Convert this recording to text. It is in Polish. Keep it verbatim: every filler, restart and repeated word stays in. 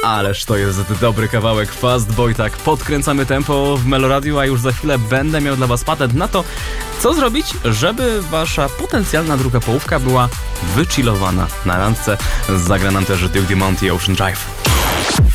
Ależ to jest dobry kawałek Fast Boy, tak podkręcamy tempo w Meloradiu, a już za chwilę będę miał dla was patent na to, co zrobić, żeby wasza potencjalna druga połówka była wychillowana na randce. Zagra nam też Duke Dumont i Ocean Drive.